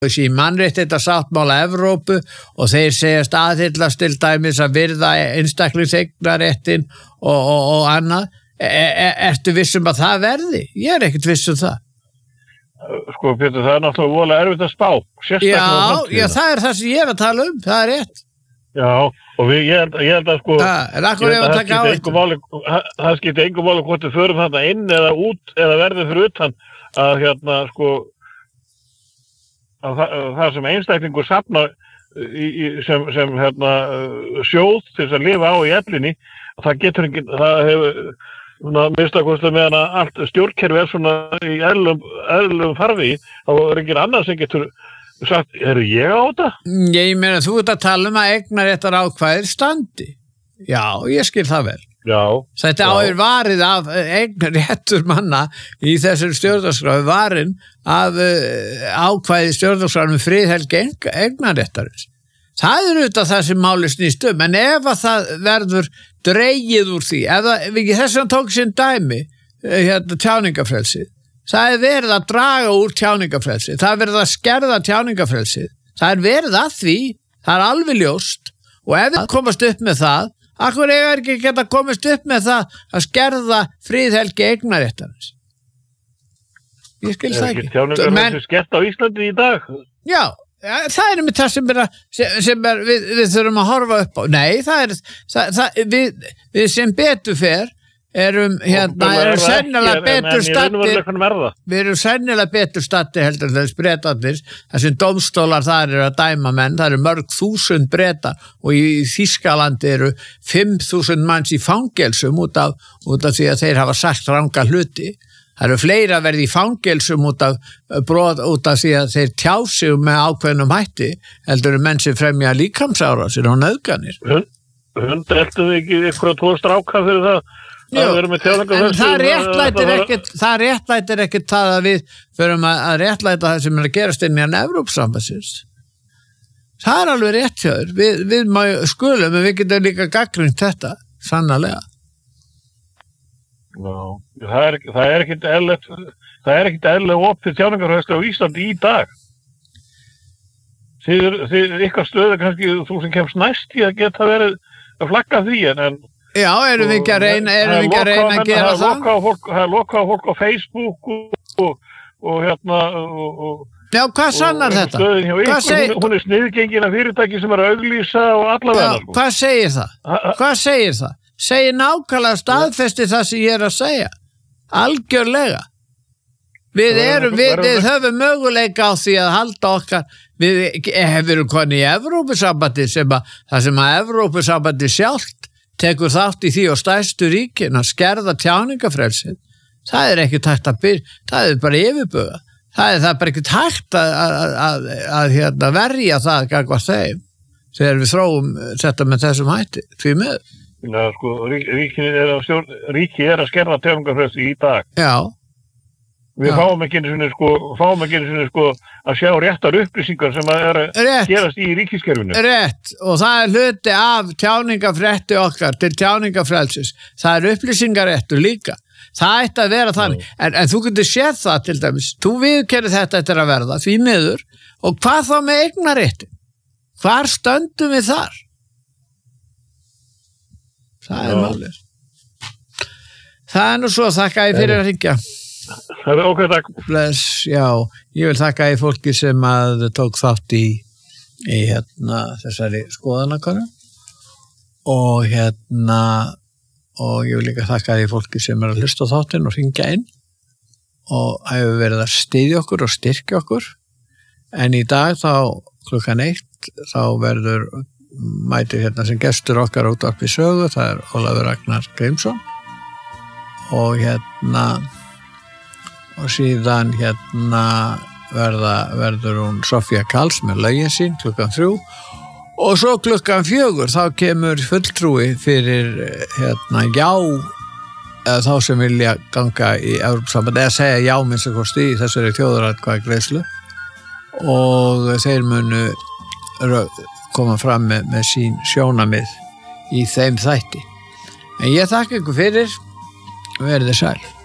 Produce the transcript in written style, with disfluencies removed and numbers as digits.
í mannréttindasáttmála Evrópu og þeir segjast aðhyllast til dæmis að virða einstaklingseignarréttin og annað. Ertu viss um að það verði? Ég ekkert viss um það. Sko, Pétur, það náttúrulega voðalega erfitt að spá. Já, það það sem ég að tala um, það rétt. Já, og ég held að sko... Það skipti engu máli hvort við förum þarna inn eða út eða verðum fyrir utan að sko... Það sem einstaklingur safna sem sjóð til þess að lifa á í ellinni, það getur ekki, það hefur minnstakosti meðan að allt stjórnkerfi svona í eðlum farvegi, þá engin annar sem getur sagt, ég á þetta? Ég meina, þú ert að tala um að eignarréttar ákvæðir standi. Já, ég skil það vel. Já. Þetta áður varið af eignarréttur manna í þessum stjórnarskrá, varin af ákvæði stjórnarskránum friðhelgi eignarréttarins. Það auðvitað það sem máli snýst en ef að það verður dregið úr því, þess að tók sinn dæmi, tjáningafrelsið, það verið að draga úr tjáningafrelsið, það verið að skerða tjáningafrelsið, það verið að því, það alveg ljóst, og ef við komast upp með það, akkur ekki geta komist upp með það að skerða friðhelgi eignarréttarins. Ég skil það ekki. Tjáningafrelsið skert á Íslandi í dag? Já. Það með það sem við þurfum að horfa upp á. Nei, við sem betur fer erum sennilega betur stattir. Við erum sennilega betur stattir heldur en þess Bretarnir, þar sem dómstólar þar eru að dæma menn, það eru mörg þúsund Bretar og í Þýskalandi eru 5.000 manns í fangelsum út af því að þeir hafa sagt ranga hluti. Það eru fleiri að verða í fangelsum út af því að þeir tjá sig með ákveðnum hætti heldur menn sem fremja líkamsárásir og nauðganir. Eltum við ekki ykkur að 2 stráka fyrir það? En það réttlætir ekkert það að við förum að réttlæta það sem að gerast inn í Evrópusambandsins. Það alveg rétt hjá þér. Við skulum, en við getum líka gagnrýnt þetta, sannarlega. Það er ekkert eðlilega opið tjáningarfrelsi á Íslandi í dag. Þið ykkar stöðu kannski þú sem kemst næst í að geta verið að flagga því en já, erum við ekki að reyna að gera það? Það er lokað á fólk á Facebook og já, hvað sannar þetta? Hún er sniðgengin af fyrirtæki sem er að auglýsa og allavega. Já, hvað segir það? Segir nákvæmlega staðfesti það sem ég að segja. Algjörlega. Við höfum möguleika á því að halda okkar, við hefur konið í Evrópusambandi það sem að Evrópusambandi sjálft tekur þátt í því og stærstu ríkin að skerða tjáningafrelsið. Það er ekki tækt að byrja, það er bara yfirbuga. Það er bara ekki tækt að verja það gangvað þeim þegar við þróum þetta með þessum hætti, því með. Já, sko, ríki er að skerða tjáningafrelsi í dag. Já. Við fáum ekki einu sinni að sjá réttar upplýsingar sem að gerast í ríkiskerfinu. Rétt, og það er hluti af tjáningafrétti okkar til tjáningafrelsis. Það er upplýsingaréttur líka. Það ætti að vera þannig. En þú getur séð það til dæmis. Þú viðurkennir þetta eftir að verða, því miður. Og hvað þá með eignarréttin? Hvar stöndum við þar? Það er málið. Það er nú svo, þakka ég fyrir að hringja. Það er okkur takk. Bless, já, ég vil þakka í fólki sem að tók þátt í þessari skoðanakönnun og ég vil líka þakka í fólki sem er að hlusta á þáttinn og hringja inn og hefur verið að styðja okkur og styrkja okkur en í dag þá 1:00 þá verður mætir sem gestur okkar út af sögu, það er Ólafur Ragnar Grímsson og og síðan verður hún Sofía Karls með lögin sín 3:00 og svo 4:00 þá kemur fulltrúi fyrir já eða þá sem vilja ganga í Evrópusambandið eða segja já minnst að kosti í þessari þjóðaratkvæðagreiðslu og þeir munu koma fram með sín sjónamið í þeim þætti en ég þakka ykkur fyrir verið sæl